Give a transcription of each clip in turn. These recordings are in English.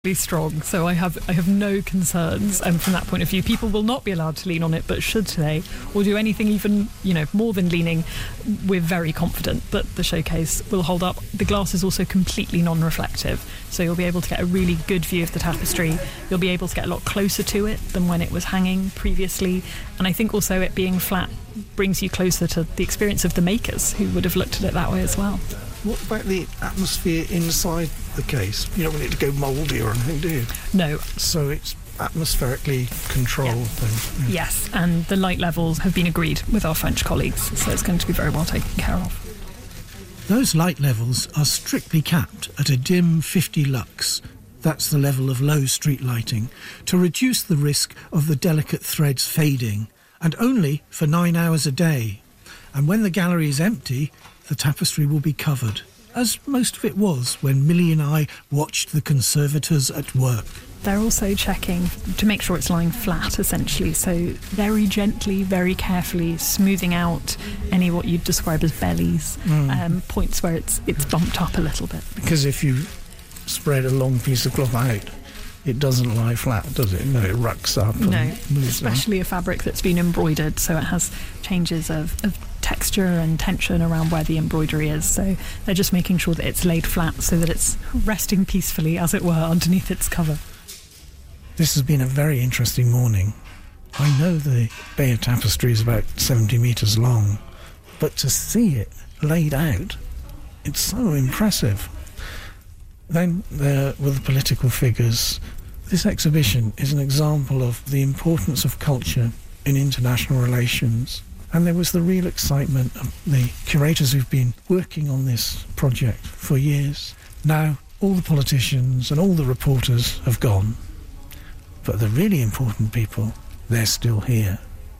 strong, so I have no concerns, and from that point of view people will not be allowed to lean on it, but should they or do anything even more than leaning, we're very confident that the showcase will hold up. The glass is also completely non-reflective, so you'll be able to get a really good view of the tapestry. You'll be able to get a lot closer to it than when it was hanging previously, and I think also it being flat brings you closer to the experience of the makers who would have looked at it that way as well. What about the atmosphere inside the case? You don't want it to go mouldy or anything, do you? No. So it's atmospherically controlled then? Yeah. Yes, and the light levels have been agreed with our French colleagues, so it's going to be very well taken care of. Those light levels are strictly capped at a dim 50 lux. That's the level of low street lighting, to reduce the risk of the delicate threads fading, and only for 9 hours a day. And when the gallery is empty, the tapestry will be covered, as most of it was when Millie and I watched the conservators at work. They're also checking to make sure it's lying flat, essentially, so very gently, very carefully smoothing out any what you'd describe as bellies, points where it's bumped up a little bit. Because if you spread a long piece of cloth out, it doesn't lie flat, does it? No, it rucks up. No, and moves especially down. a fabric that's been embroidered, so it has changes of texture and tension around where the embroidery is, so they're just making sure that it's laid flat so that it's resting peacefully, as it were, underneath its cover. This has been a very interesting morning. I know the Beyer tapestry is about 70 metres long, but to see it laid out, it's so impressive. Then there were the political figures. This exhibition is an example of the importance of culture in international relations. And there was the real excitement of the curators who've been working on this project for years. Now, all the politicians and all the reporters have gone. But the really important people, they're still here.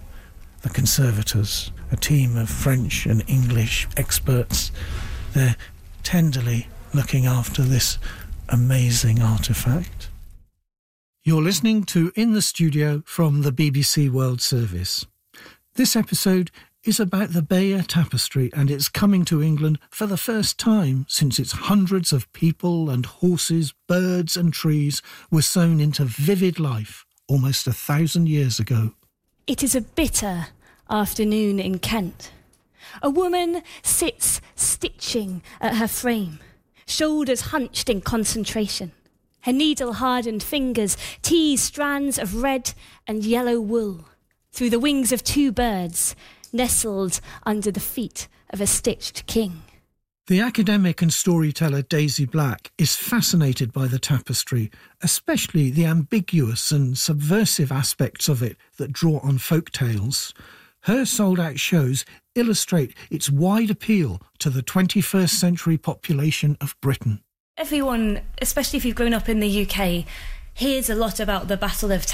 The conservators, a team of French and English experts, they're tenderly looking after this amazing artefact. You're listening to In the Studio from the BBC World Service. This episode is about the Beyer tapestry, and it's coming to England for the first time since its hundreds of people and horses, birds and trees were sewn into vivid life almost 1,000 years ago. It is a bitter afternoon in Kent. A woman sits stitching at her frame, shoulders hunched in concentration. Her needle-hardened fingers tease strands of red and yellow wool through the wings of 2 birds nestled under the feet of a stitched king. The academic and storyteller Daisy Black is fascinated by the tapestry, especially the ambiguous and subversive aspects of it that draw on folk tales. Her sold-out shows illustrate its wide appeal to the 21st century population of Britain. Everyone, especially if you've grown up in the UK, hears a lot about the Battle of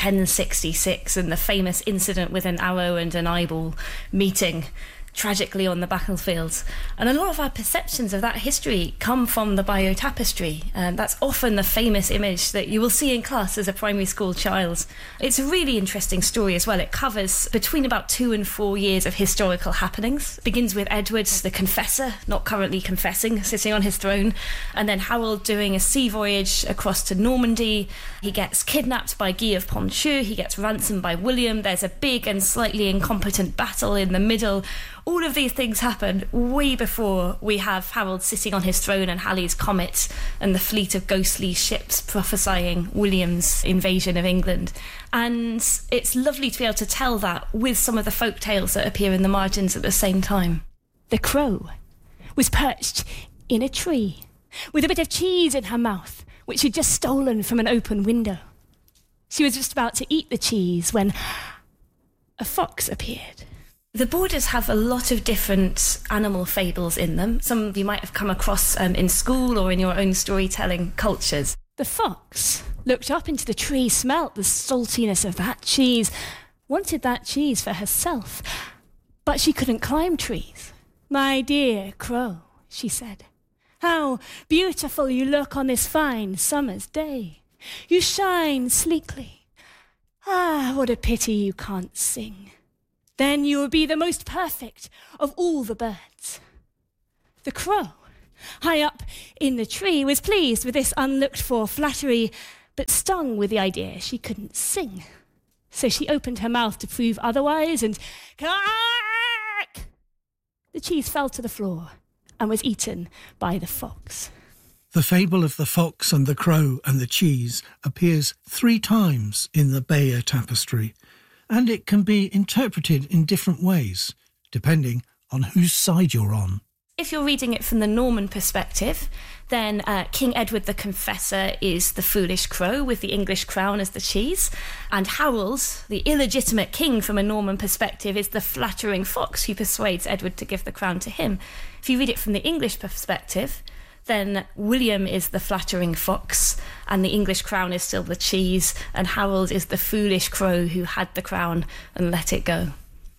1066 and the famous incident with an arrow and an eyeball meeting tragically on the battlefield. And a lot of our perceptions of that history come from the Beyer tapestry. That's often the famous image that you will see in class as a primary school child. It's a really interesting story as well. It covers between about 2 and 4 years of historical happenings. It begins with Edward the Confessor, not currently confessing, sitting on his throne, and then Harold doing a sea voyage across to Normandy. He gets kidnapped by Guy of Ponthieu, he gets ransomed by William, there's a big and slightly incompetent battle in the middle. All of these things happened way before we have Harold sitting on his throne and Halley's Comet and the fleet of ghostly ships prophesying William's invasion of England. And it's lovely to be able to tell that with some of the folk tales that appear in the margins at the same time. The crow was perched in a tree with a bit of cheese in her mouth, which she'd just stolen from an open window. She was just about to eat the cheese when a fox appeared. The Borders have a lot of different animal fables in them. Some you might have come across in school or in your own storytelling cultures. The fox looked up into the tree, smelt the saltiness of that cheese, wanted that cheese for herself, but she couldn't climb trees. "My dear crow," she said, "how beautiful you look on this fine summer's day. You shine sleekly. Ah, what a pity you can't sing. Then you will be the most perfect of all the birds." The crow, high up in the tree, was pleased with this unlooked-for flattery, but stung with the idea she couldn't sing. So she opened her mouth to prove otherwise, and "Quack!" The cheese fell to the floor and was eaten by the fox. The fable of the fox and the crow and the cheese appears 3 times in the Bayeux Tapestry, and it can be interpreted in different ways, depending on whose side you're on. If you're reading it from the Norman perspective, then King Edward the Confessor is the foolish crow with the English crown as the cheese, and Harold, the illegitimate king from a Norman perspective, is the flattering fox who persuades Edward to give the crown to him. If you read it from the English perspective, then William is the flattering fox, and the English crown is still the cheese, and Harold is the foolish crow who had the crown and let it go.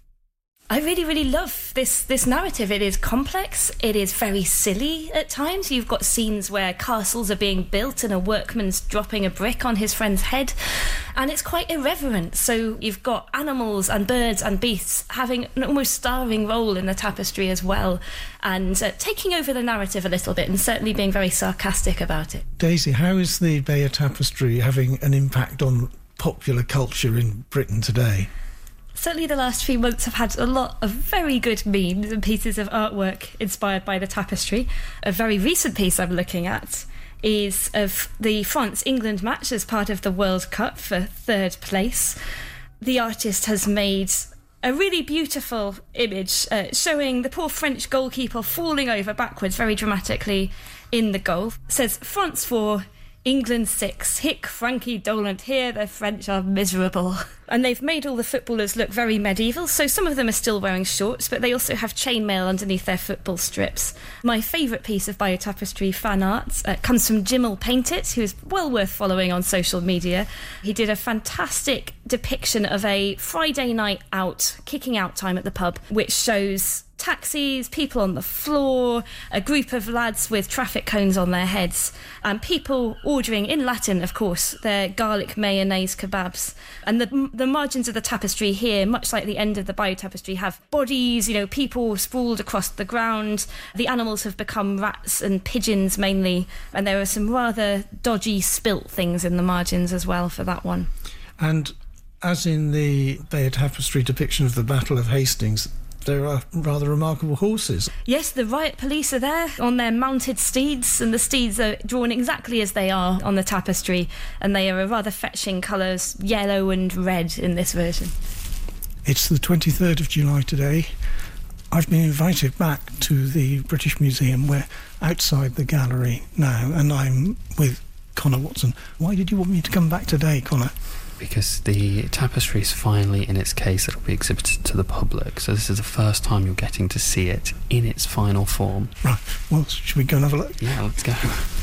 I really, really love this narrative. It is complex. It is very silly at times. You've got scenes where castles are being built and a workman's dropping a brick on his friend's head. And it's quite irreverent. So you've got animals and birds and beasts having an almost starring role in the tapestry as well, and taking over the narrative a little bit and certainly being very sarcastic about it. Daisy, how is the Bayeux Tapestry having an impact on popular culture in Britain today? Certainly the last few months have had a lot of very good memes and pieces of artwork inspired by the tapestry. A very recent piece I'm looking at is of the France-England match as part of the World Cup for 3rd place. The artist has made a really beautiful image showing the poor French goalkeeper falling over backwards very dramatically in the goal. It says, France 4, England 6, hic Frankie dolent, here the French are miserable. And they've made all the footballers look very medieval, so some of them are still wearing shorts, but they also have chainmail underneath their football strips. My favourite piece of Bayeux Tapestry fan art comes from Jimmel Paintit, who is well worth following on social media. He did a fantastic depiction of a Friday night out, kicking out time at the pub, which shows taxis, people on the floor, a group of lads with traffic cones on their heads, and people ordering, in Latin of course, their garlic mayonnaise kebabs. And the margins of the tapestry here, much like the end of the Bayeux Tapestry, have bodies, people sprawled across the ground. The animals have become rats and pigeons mainly, and there are some rather dodgy spilt things in the margins as well for that one. And as in the Bayeux Tapestry depiction of the Battle of Hastings, there are rather remarkable horses. Yes, the riot police are there on their mounted steeds, and the steeds are drawn exactly as they are on the tapestry, and they are a rather fetching colours, yellow and red in this version. It's the 23rd of July today. I've been invited back to the British Museum. We're outside the gallery now, and I'm with Connor Watson. Why did you want me to come back today, Connor? Because the tapestry is finally in its case. It'll be exhibited to the public, so this is the first time you're getting to see it in its final form. Right, well, should we go and have a look? Yeah, let's go.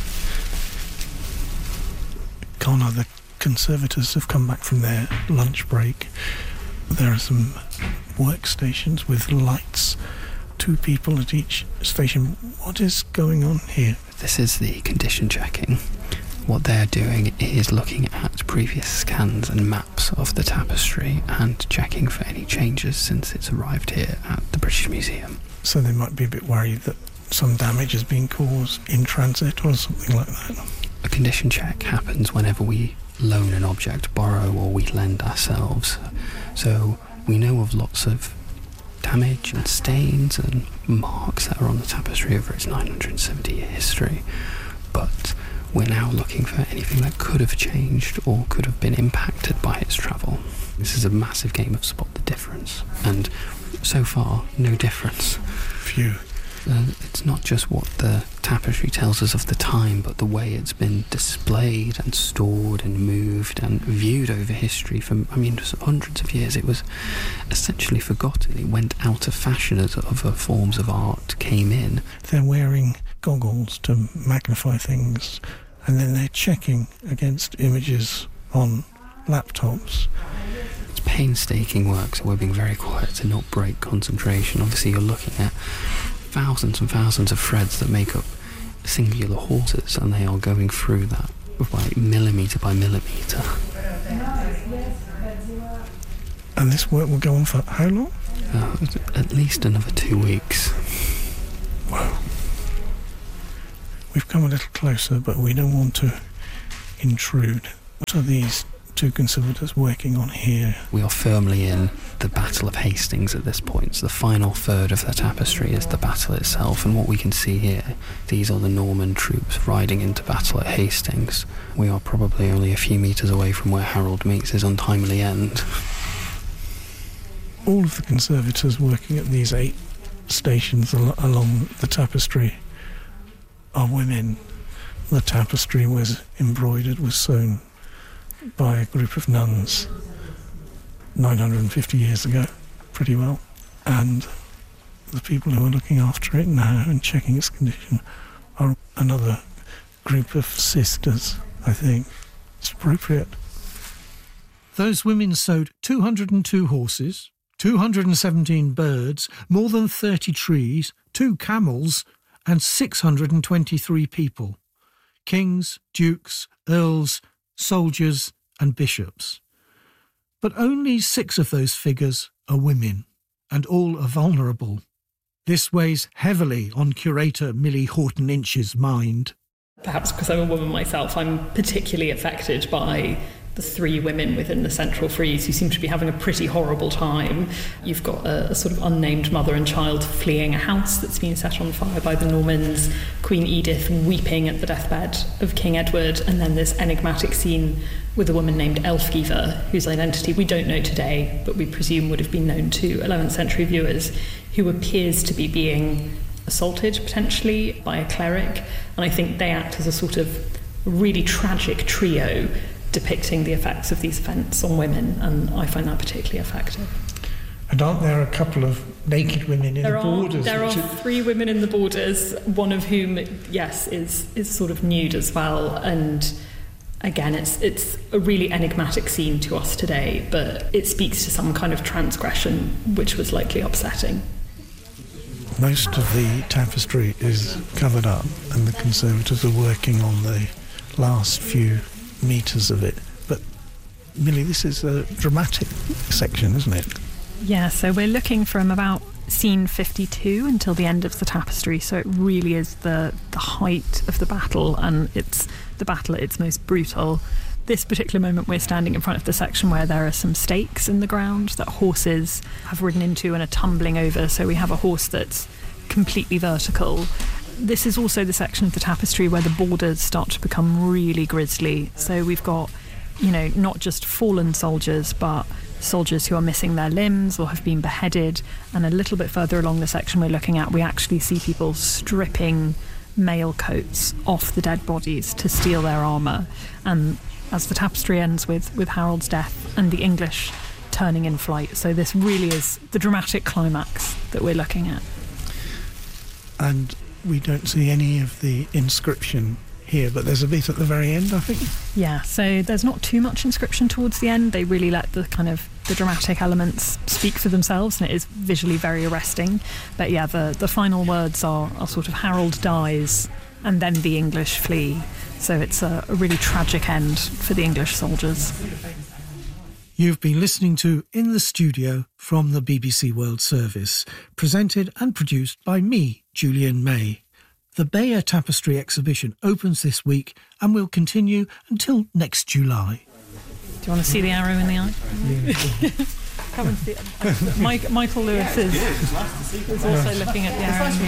Connor, the conservators have come back from their lunch break. There are some workstations with lights, 2 people at each station. What is going on here? This is the condition checking. What they're doing is looking at previous scans and maps of the tapestry and checking for any changes since it's arrived here at the British Museum. So they might be a bit worried that some damage has been caused in transit or something like that. A condition check happens whenever we loan an object, borrow, or we lend ourselves. So we know of lots of damage and stains and marks that are on the tapestry over its 970-year history, but we're now looking for anything that could have changed or could have been impacted by its travel. This is a massive game of spot the difference, and so far, no difference. Phew. It's not just what the tapestry tells us of the time, but the way it's been displayed and stored and moved and viewed over history for, hundreds of years. It was essentially forgotten. It went out of fashion as other forms of art came in. They're wearing goggles to magnify things, and then they're checking against images on laptops. It's painstaking work, so we're being very quiet to not break concentration. Obviously you're looking at thousands and thousands of threads that make up singular horses, and they are going through that like millimetre by millimetre. And this work will go on for how long? At least another 2 weeks. Wow. We've come a little closer, but we don't want to intrude. What are these two conservators working on here? We are firmly in the Battle of Hastings at this point. So the final third of the tapestry is the battle itself, and what we can see here, these are the Norman troops riding into battle at Hastings. We are probably only a few metres away from where Harold meets his untimely end. All of the conservators working at these 8 stations along the tapestry are women. The tapestry was sewn by a group of nuns 950 years ago, pretty well. And the people who are looking after it now and checking its condition are another group of sisters, I think. It's appropriate. Those women sewed 202 horses, 217 birds, more than 30 trees, 2 camels, and 623 people. Kings, dukes, earls, soldiers and bishops. But only 6 of those figures are women, and all are vulnerable. This weighs heavily on curator Millie Horton-Inch's mind. Perhaps because I'm a woman myself, I'm particularly affected by the 3 women within the central frieze who seem to be having a pretty horrible time. You've got a sort of unnamed mother and child fleeing a house that's been set on fire by the Normans, Queen Edith weeping at the deathbed of King Edward, and then this enigmatic scene with a woman named Elfgiva, whose identity we don't know today, but we presume would have been known to 11th century viewers, who appears to be being assaulted potentially by a cleric. And I think they act as a sort of really tragic trio depicting the effects of these events on women, and I find that particularly effective. And aren't there a couple of naked women in the borders? There are 3 women in the borders, one of whom, yes, is sort of nude as well, and again, it's a really enigmatic scene to us today, but it speaks to some kind of transgression which was likely upsetting. Most of the tapestry is covered up, and the conservators are working on the last few metres of it. But Millie, this is a dramatic section, isn't it? Yeah, so we're looking from about scene 52 until the end of the tapestry, so it really is the height of the battle, and it's the battle at its most brutal. This particular moment we're standing in front of the section where there are some stakes in the ground that horses have ridden into and are tumbling over, so we have a horse that's completely vertical. This is also the section of the tapestry where the borders start to become really grisly. So we've got, not just fallen soldiers, but soldiers who are missing their limbs or have been beheaded. And a little bit further along the section we're looking at, we actually see people stripping mail coats off the dead bodies to steal their armour. And as the tapestry ends with Harold's death and the English turning in flight. So this really is the dramatic climax that we're looking at. And we don't see any of the inscription here, but there's a bit at the very end, I think. Yeah, so there's not too much inscription towards the end. They really let the dramatic elements speak for themselves, and it is visually very arresting. But yeah, the final words are sort of Harold dies and then the English flee. So it's a really tragic end for the English soldiers. You've been listening to In the Studio from the BBC World Service, presented and produced by me, Julian May. The Beyer Tapestry exhibition opens this week and will continue until next July. Do you want to see the arrow in the eye? Yeah. Come and see it. Michael Lewis is also looking at the arrow in the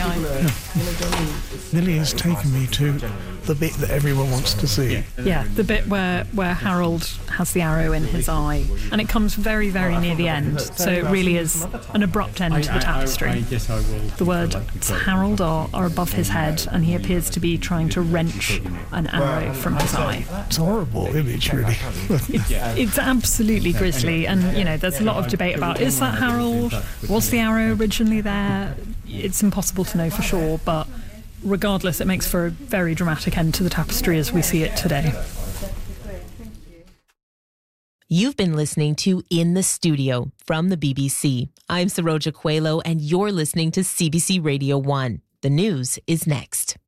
eye. Millie has taken me to the bit that everyone wants to see. Yeah, the bit where Harold has the arrow in his eye. And it comes very, very near the end. So it really is an abrupt end to the tapestry. The words Harold are above his head, and he appears to be trying to wrench an arrow from his eye. It's a horrible image, really. It's absolutely grisly, and there's a lot of debate about, is that Harold? Was the arrow originally there? It's impossible to know for sure, but regardless, it makes for a very dramatic end to the tapestry as we see it today. You've been listening to In the Studio from the BBC. I'm Saroja Coelho, and you're listening to CBC Radio 1. The news is next.